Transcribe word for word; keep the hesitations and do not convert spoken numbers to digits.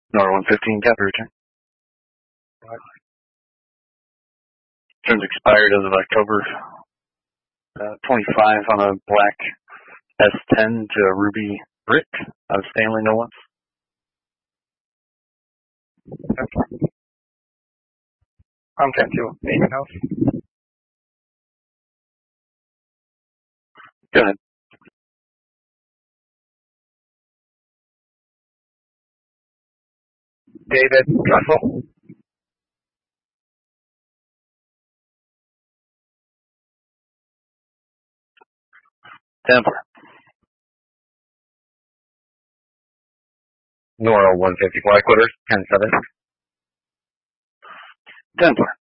Nora one fifteen, copy return. Terms expired as of October uh, twenty-five on a black S ten to a Ruby Brick out of Stanley, no less. Okay. I'm ten two, Payment House. Go ahead. David Russell. Templar. Nora one fifty, Blackwater, ten seven. Templar.